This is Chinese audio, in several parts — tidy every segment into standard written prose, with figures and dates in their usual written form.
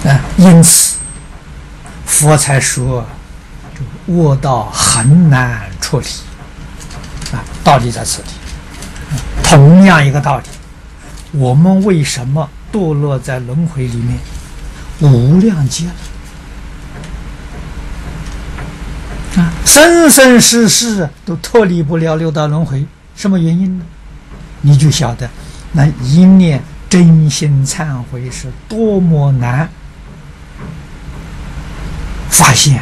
因此佛才说这个恶道很难处理道理在此地。同样一个道理，我们为什么堕落在轮回里面无量劫了生生世世都脱离不了六道轮回？什么原因呢？你就晓得那一念真心忏悔是多么难发现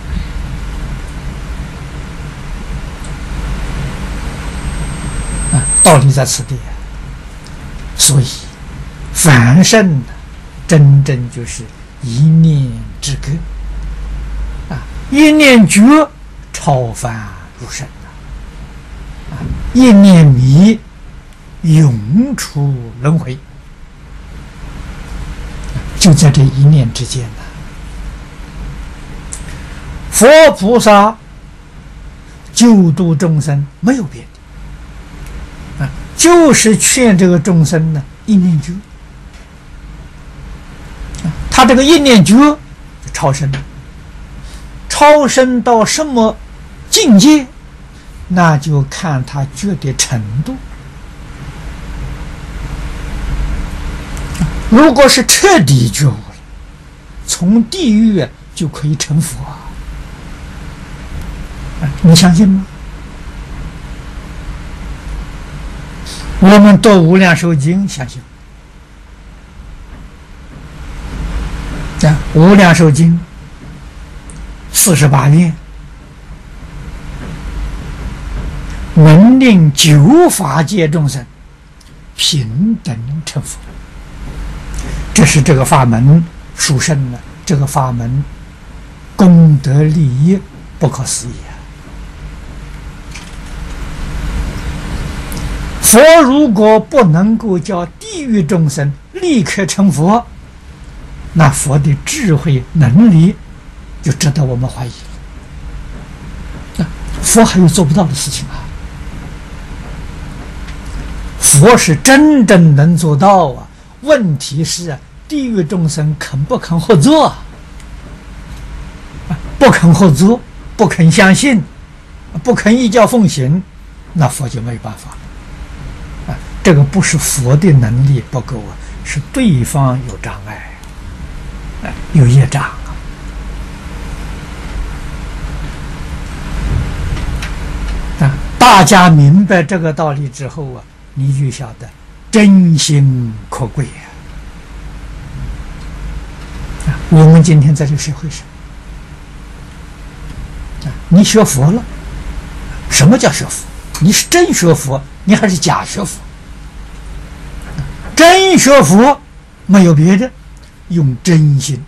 道理在此地。所以凡圣真正就是一念之隔一念觉超凡入圣一念迷永出轮回，就在这一念之间佛菩萨救度众生没有别的就是劝这个众生呢一念觉他这个一念觉超生超生到什么境界，那就看他觉的程度。如果是彻底觉悟了，从地狱就可以成佛你相信吗？我们读无量寿经相信无量寿经48愿能令九法界众生平等成佛，这是这个法门殊胜了，这个法门功德利益不可思议佛如果不能够叫地狱众生立刻成佛，那佛的智慧能力就值得我们怀疑了。佛还有做不到的事情佛是真正能做到问题是地狱众生肯不肯合作不肯合作，不肯相信，不肯依教奉行，那佛就没办法这个不是佛的能力不够是对方有障碍有业障大家明白这个道理之后你就晓得真心可贵我们今天在这个社会上你学佛了，什么叫学佛？你是真学佛，你还是假学佛？真学佛没有别的，用真心，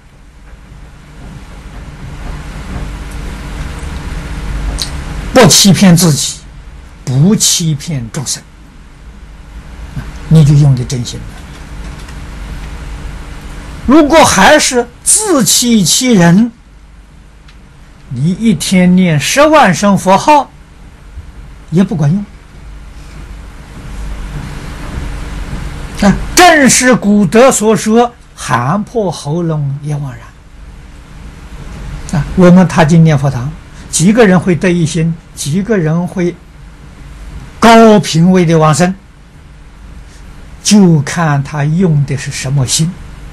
不欺骗自己，不欺骗众生，你就用的真心了。如果还是自欺欺人，你一天念10万声佛号也不管用正是古德所说喊破喉咙也枉然我们踏进念佛堂，几个人会得一心，几个人会高品位的往生，就看他用的是什么心。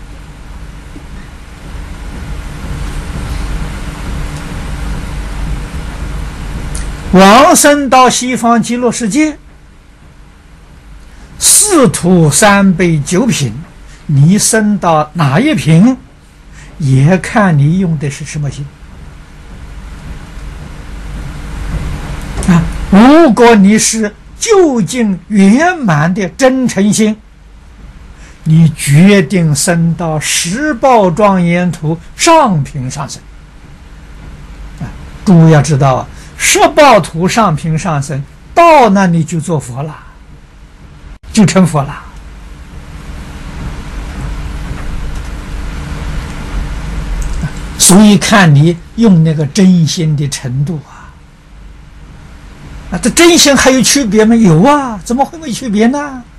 往生到西方极乐世界4土3辈9品，你升到哪一品也看你用的是什么心如果你是究竟圆满的真诚心，你决定升到十报庄严土上品上升诸位要知道十报土上品上升到那里就做佛了，就成佛了所以看你用那个真心的程度这真心还有区别吗？有怎么会没区别呢？